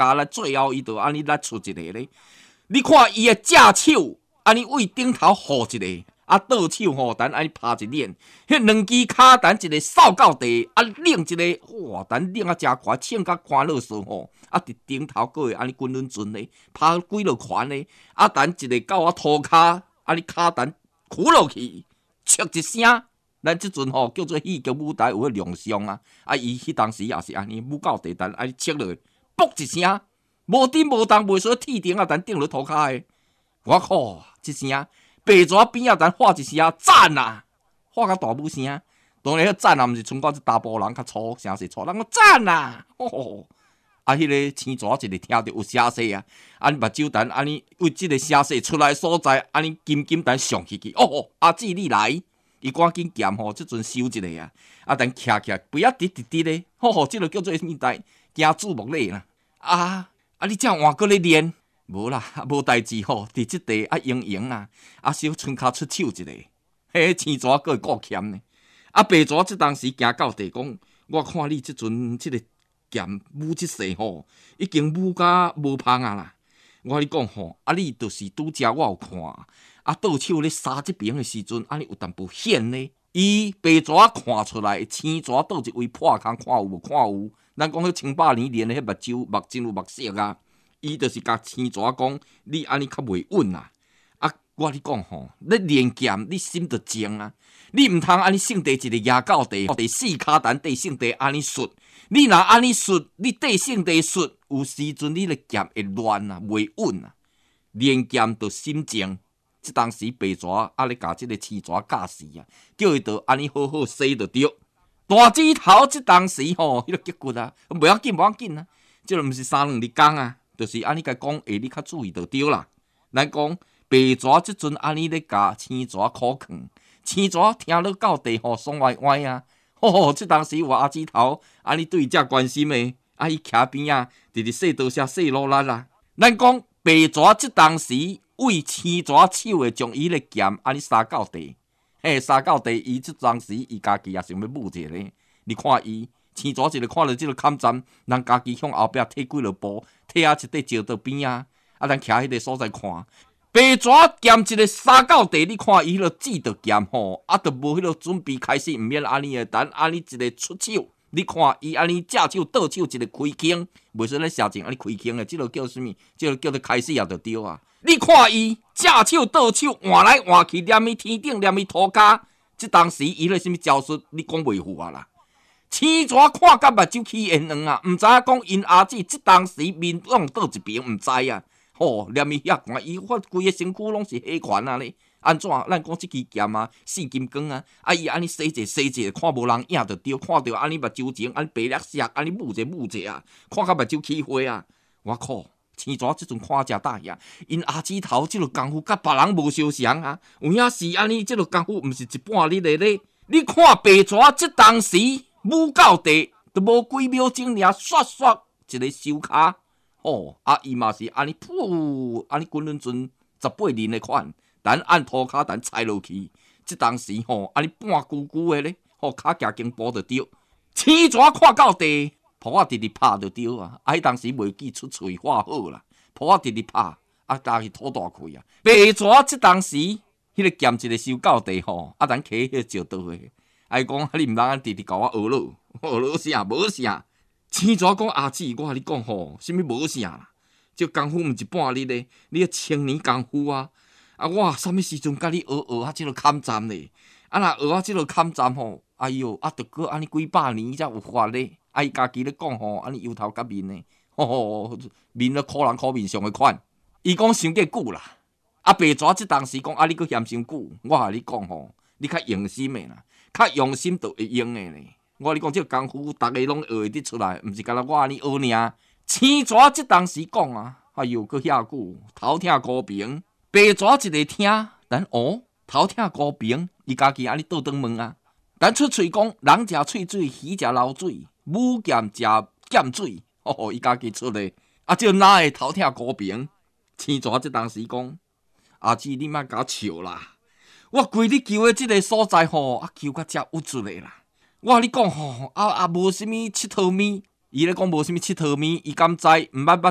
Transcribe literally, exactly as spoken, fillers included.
加来最后伊就安尼来出一个咧。你看伊的正手安尼为顶头护一个。啊，倒手吼，等安尼拍一捻，迄两支骹等一个扫到地，啊，拧一个，哇，等拧啊真快，唱甲欢乐说吼，啊，伫顶头个会安尼滚轮转咧，拍几落拳咧，啊，等一个到我涂骹，啊，你骹等屈落去，切一声，咱即阵吼叫做戏剧舞台有迄亮相啊，啊，伊迄当时也是安尼，舞到地等安尼切落去，啵一声，无顶无动，袂说铁顶啊，等顶落涂骹诶，我靠，即声。白蛇边仔等喊一声赞啊，喊甲大母声。当然，迄赞啊，毋是像我这大波人较粗，声势粗，人讲赞啊，哦，啊，迄、那个青蛇一个听着有声势啊，安尼目睭等安尼为即个声势出来所在，安尼紧紧等上去去。哦，阿姊你来，伊赶紧剑吼，即阵收一个啊，啊等徛徛，不要直直直咧，吼，即个叫做咩代？惊注目礼啦。啊啊，你这换过咧练？无啦，无代志吼，伫即地啊用用啊，啊小春卡出手一个，嘿，青蛇佫会顾欠呢。啊白蛇即当时行到地讲，我看你即阵即个剑舞即势吼，已经舞甲无芳啊啦。我跟你讲吼，啊你就是拄则我有看，啊倒手咧杀即边的时阵，安尼有淡薄险呢。伊白蛇看出来，青蛇倒一位破空，看有无看有。咱讲迄千百年练的迄目睭目真有目色啊。伊就是甲青蛇讲，你安尼较袂稳啊！啊，我你讲吼，你练剑，你心着静啊！你毋通安尼性地一个压到地，第四骹等地性地安尼顺。你若安尼顺，你地性地顺，有时阵你的剑会乱啊，袂稳啊。练剑着心静。即当时白蛇啊咧甲即个青蛇教死啊，叫伊着安尼好好洗着对。大指头即当时吼，迄、那个结骨啊，袂要紧，袂要紧啊，即个毋是三两日工啊。就是安尼甲讲，下你较注意就对啦。咱讲白蛇即阵安尼咧甲青蛇苦劝，青蛇听落到地吼爽歪歪啊！吼吼，即当时有阿指头安尼对伊遮关心诶，啊伊徛边啊，直直说多些说落力啦。咱讲白蛇即当时为青蛇手诶，将伊咧剑安尼杀到地，嘿杀到地，伊即当时伊家己也想要舞一个咧。你看伊。青蛇一个看到即个坎站，人家己向后壁退几落步，退啊一块石道边啊，啊，咱徛迄个所在看，白蛇剑一个杀到地，你看伊迄个指着剑吼，啊，都无迄个准备开始，毋免安尼诶，等安尼一个出手，你看伊安尼正手倒手一个开弓，袂说咱射箭安尼开弓诶，即个叫啥物？即个叫做开始也就对啊。你看伊正手倒手换来换去，踮伊天顶，踮伊涂骹，即当时伊咧啥物招数，你讲袂赴啊啦。青蛇看甲目睭起烟黄啊，毋知影讲因阿姊即当时面往倒一边，毋知啊。吼，念伊遐寒，伊发规个身躯拢是黑拳啊咧。安怎？咱讲即支剑啊，四金刚啊，啊伊安尼洗者洗者，看无人影着对，看着安尼目睭前，安尼白粒石，安尼舞者舞者啊，看甲目睭起花啊。我靠！青蛇即阵看遮大呀，因阿姊头即落功夫甲别人无相像啊。有影是安尼，即落功夫毋是一半日的咧。你看白蛇即当时。舞到地，都无几秒钟尔，刷刷一个收骹，吼、哦、啊！伊嘛是安尼噗，安尼滚轮转十八年的款，等按涂骹等踩落去，即当时吼、哦、安尼半久久的咧，吼骹行经步就对，青蛇看到地，扑啊直直拍就对啊！啊，迄当时袂记出喙话好啦，扑啊直直拍，啊，大去吐大气啊！白蛇即当时，迄、那个剑一个收到地吼，啊，咱摕迄石道诶。爱讲你毋通安直直甲我学咯，学咯啥无啥。青蛇讲阿姊，我甲你讲吼，啥物无啥啦？这功夫毋一半日咧，你千年功夫啊！啊，我啥物时阵甲你学学啊？即落坎站咧，啊，若学啊，即落坎站吼，哎哟，啊，着过安尼几百年才有法咧。啊，伊家己咧讲吼，安尼油头甲面咧，吼吼，面咧可人可面上诶款。伊讲伤过久啦。啊，白蛇即当时讲啊，你佫嫌伤久，我甲你讲吼，你较用心诶啦。较用心就会用诶咧。我跟你讲，即、这个功夫，大家拢学会得出来，毋是干那我安尼学尔。青蛇即当时讲啊，哎哟，佫遐久，头疼高平。白蛇一个听，咱哦，头疼高平，伊家己安尼倒转问啊。咱出喙讲，人食喙水，鱼食流水，母剑食剑水，哦，伊家己出咧。啊，即哪会头疼高平？青蛇即当时讲，阿姊你莫甲我笑啦。我规日求的即个所在吼，啊求甲遮有出咧啦！我甲你讲吼，啊啊无啥物佚佗物，伊咧讲无啥物佚佗物，伊敢知毋捌捌